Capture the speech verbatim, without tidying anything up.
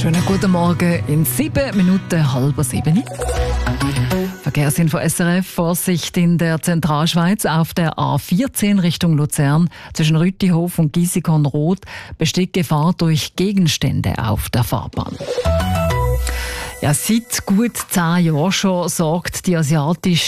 Schönen guten Morgen in sieben Minuten halb sieben. Verkehrsinfo S R F. Vorsicht in der Zentralschweiz auf der A vierzehn Richtung Luzern zwischen Rüttihof und Giessikon-Roth besteht Gefahr durch Gegenstände auf der Fahrbahn. Ja, seit gut zehn Jahren schon sorgt die asiatische